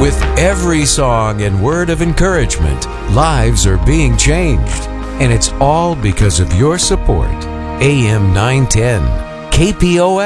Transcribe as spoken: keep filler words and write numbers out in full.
With every song and word of encouragement, lives are being changed. And it's all because of your support. A M nine ten, K P O S.